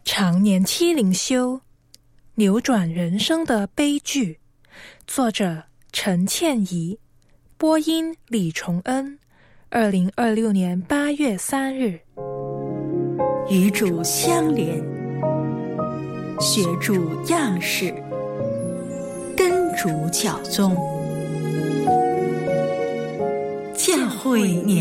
常年期灵修，扭转人生的悲剧。作者陈倩怡，播音李崇恩。2026年8月3日。 与主相连，学主样式，跟主脚踪。教会年